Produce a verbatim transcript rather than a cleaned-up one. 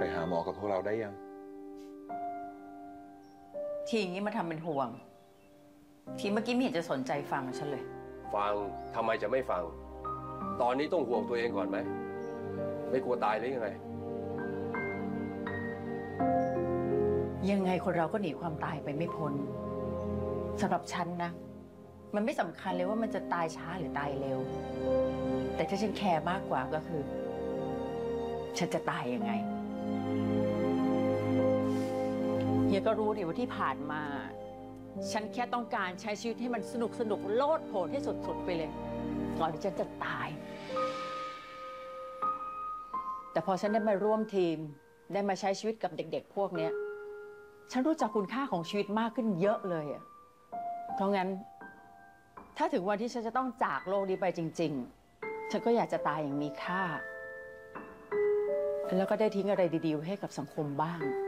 หาหมอกับพวกเราได้ยังทีนี้มาทำเป็นห่วงทีเมื่อกี้ไม่เห็นจะสนใจฟังฉันเลยฟังทำไมจะไม่ฟังตอนนี้ต้องห่วงตัวเองก่อนไหมไม่กลัวตายหรือยังไงยังไงคนเราก็หนีความตายไปไม่พ้นสำหรับฉันนะมันไม่สำคัญเลยว่ามันจะตายช้าหรือตายเร็วแต่ที่ฉันแคร์มากกว่าก็คือฉันจะตายยังไงเฮียก็รู้ดิว่าที่ผ่านมาฉันแค่ต้องการใช้ชีวิตให้มันสนุกสนุกโลดโผนให้สุดๆไปเลยก่อนที่ฉันจะตายแต่พอฉันได้มาร่วมทีมได้มาใช้ชีวิตกับเด็กๆพวกนี้ฉันรู้จักคุณค่าของชีวิตมากขึ้นเยอะเลยอ่ะเพราะงั้นถ้าถึงวันที่ฉันจะต้องจากโลกนี้ไปจริงๆฉันก็อยากจะตายอย่างมีค่าแล้วก็ได้ทิ้งอะไรดีๆให้กับสังคมบ้าง